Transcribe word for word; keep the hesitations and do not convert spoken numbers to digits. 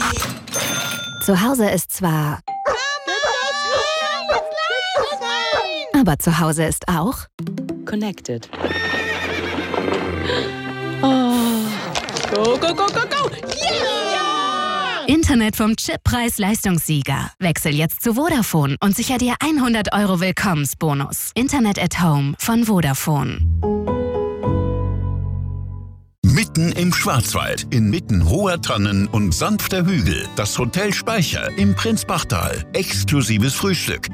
Zu Hause ist zwar... Aber zu Hause ist auch... Connected. Oh. Go, go, go, go, go! Yeah! Internet vom Chip Preis-Leistungssieger. Wechsel jetzt zu Vodafone und sicher dir hundert Euro Willkommensbonus. Internet at Home von Vodafone. Mitten im Schwarzwald, inmitten hoher Tannen und sanfter Hügel. Das Hotel Speicher im Prinzbachtal. Exklusives Frühstück,